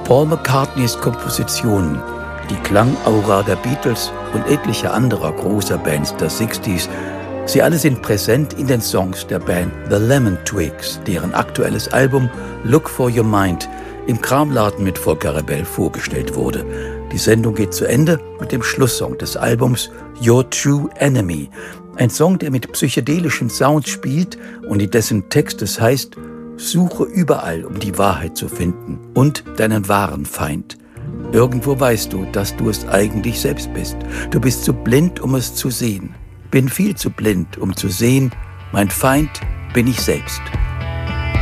Paul McCartneys Kompositionen, die Klangaura der Beatles und etlicher anderer großer Bands der 60s, sie alle sind präsent in den Songs der Band The Lemon Twigs, deren aktuelles Album Look for Your Mind im Kramladen mit Volker Rebell vorgestellt wurde. Die Sendung geht zu Ende mit dem Schlusssong des Albums Your True Enemy, ein Song, der mit psychedelischen Sounds spielt und in dessen Text es heißt: Suche überall, um die Wahrheit zu finden und deinen wahren Feind. Irgendwo weißt du, dass du es eigentlich selbst bist. Du bist zu blind, um es zu sehen. Bin viel zu blind, um zu sehen, mein Feind bin ich selbst.